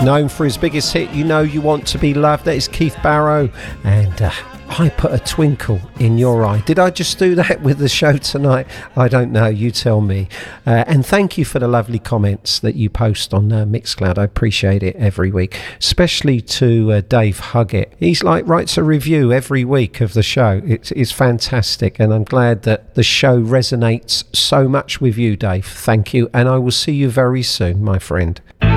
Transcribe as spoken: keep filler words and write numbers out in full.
known for his biggest hit, You Know You Want to Be Loved. That is Keith Barrow, and uh, I Put a Twinkle in Your Eye. Did I just do that with the show tonight? I don't know, you tell me. Uh, and thank you for the lovely comments that you post on uh, Mixcloud. I appreciate it every week, especially to uh, Dave Huggett. He's like writes a review every week of the show. It's, it's fantastic, and I'm glad that the show resonates so much with you, Dave. Thank you, and I will see you very soon, my friend.